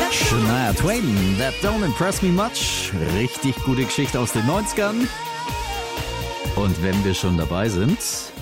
Shania Twain, That Don't Impress Me Much. Richtig gute Geschichte aus den 90ern. Und wenn wir schon dabei sind...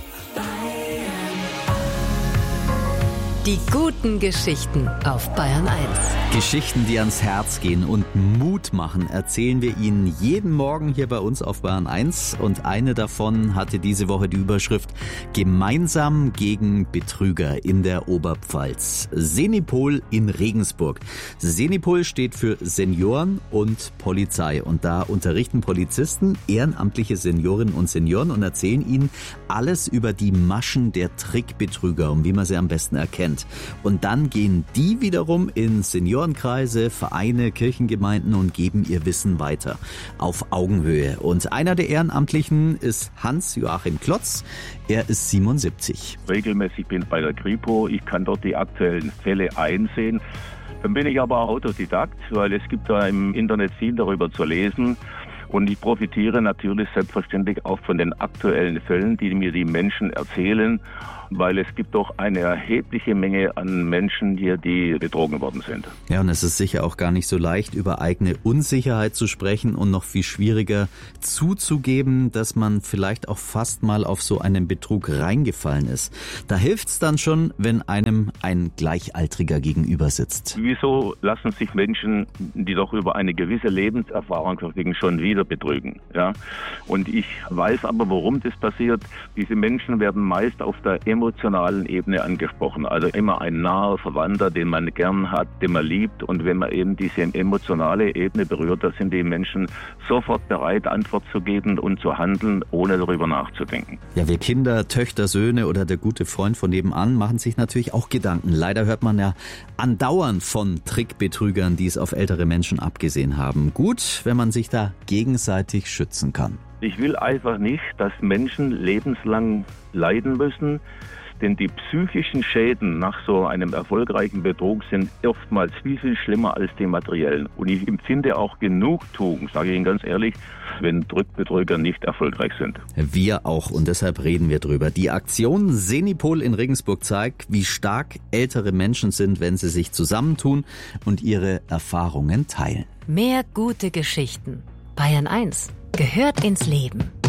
Die guten Geschichten auf Bayern 1. Geschichten, die ans Herz gehen und Mut machen, erzählen wir Ihnen jeden Morgen hier bei uns auf Bayern 1. Und eine davon hatte diese Woche die Überschrift Gemeinsam gegen Betrüger in der Oberpfalz. Senipol in Regensburg. Senipol steht für Senioren und Polizei. Und da unterrichten Polizisten ehrenamtliche Seniorinnen und Senioren und erzählen ihnen alles über die Maschen der Trickbetrüger und wie man sie am besten erkennt. Und dann gehen die wiederum in Seniorenkreise, Vereine, Kirchengemeinden und geben ihr Wissen weiter auf Augenhöhe. Und einer der Ehrenamtlichen ist Hans-Joachim Klotz. Er ist 77. Regelmäßig bin ich bei der Kripo. Ich kann dort die aktuellen Fälle einsehen. Dann bin ich aber auch Autodidakt, weil es gibt da im Internet viel darüber zu lesen. Und ich profitiere natürlich selbstverständlich auch von den aktuellen Fällen, die mir die Menschen erzählen, weil es gibt doch eine erhebliche Menge an Menschen hier, die betrogen worden sind. Ja, und es ist sicher auch gar nicht so leicht, über eigene Unsicherheit zu sprechen und noch viel schwieriger zuzugeben, dass man vielleicht auch fast mal auf so einen Betrug reingefallen ist. Da hilft's dann schon, wenn einem ein Gleichaltriger gegenüber sitzt. Wieso lassen sich Menschen, die doch über eine gewisse Lebenserfahrung verfügen, schon wieder betrügen? Ja? Und ich weiß aber, warum das passiert. Diese Menschen werden meist auf der emotionalen Ebene angesprochen. Also immer ein naher Verwandter, den man gern hat, den man liebt. Und wenn man eben diese emotionale Ebene berührt, da sind die Menschen sofort bereit, Antwort zu geben und zu handeln, ohne darüber nachzudenken. Ja, wir Kinder, Töchter, Söhne oder der gute Freund von nebenan machen sich natürlich auch Gedanken. Leider hört man ja andauernd von Trickbetrügern, die es auf ältere Menschen abgesehen haben. Gut, wenn man sich da gegenseitig schützen kann. Ich will einfach nicht, dass Menschen lebenslang leiden müssen, denn die psychischen Schäden nach so einem erfolgreichen Betrug sind oftmals viel schlimmer als die materiellen. Und ich empfinde auch Genugtuung, sage ich Ihnen ganz ehrlich, wenn Trickbetrüger nicht erfolgreich sind. Wir auch und deshalb reden wir drüber. Die Aktion Senipol in Regensburg zeigt, wie stark ältere Menschen sind, wenn sie sich zusammentun und ihre Erfahrungen teilen. Mehr gute Geschichten. Bayern 1 gehört ins Leben.